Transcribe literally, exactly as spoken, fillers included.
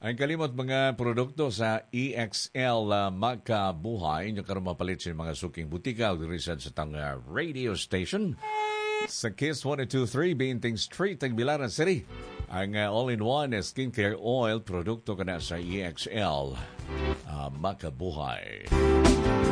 Ang kalimot mga produkto sa E X L uh, Makabuhay, nyo karoon mapalit sa mga suking butika o dirisan sa tang uh, radio station. Sa Kiss one oh two point three, Binting Street, ang Bilaran City. Ang uh, all-in-one skincare oil produkto ka na sa E X L uh, Makabuhay.